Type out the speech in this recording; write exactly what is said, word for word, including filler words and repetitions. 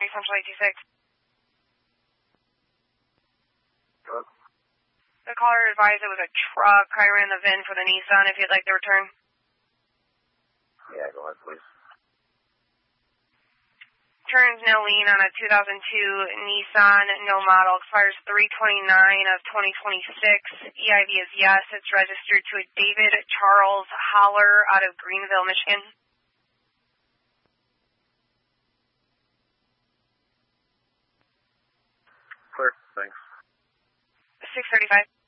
Central eighty-six. Hello? The caller advised it was a truck. I ran the V I N for the Nissan if you'd like the return. Yeah, go ahead, please. Turns no lien on a two thousand two Nissan, no model, expires three twenty-nine of twenty twenty-six. E I V is yes. It's registered to a David Charles Holler out of Greenville, Michigan. Clear, thanks. six thirty-five.